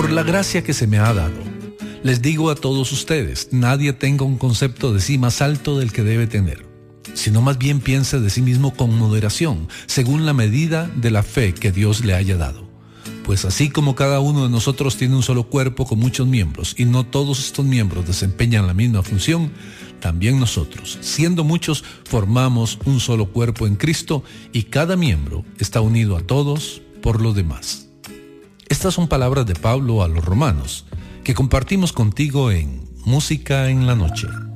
Por la gracia que se me ha dado, les digo a todos ustedes, nadie tenga un concepto de sí más alto del que debe tener, sino más bien piense de sí mismo con moderación, según la medida de la fe que Dios le haya dado. Pues así como cada uno de nosotros tiene un solo cuerpo con muchos miembros, y no todos estos miembros desempeñan la misma función, también nosotros, siendo muchos, formamos un solo cuerpo en Cristo, y cada miembro está unido a todos por los demás. Estas son palabras de Pablo a los romanos, que compartimos contigo en Música en la Noche.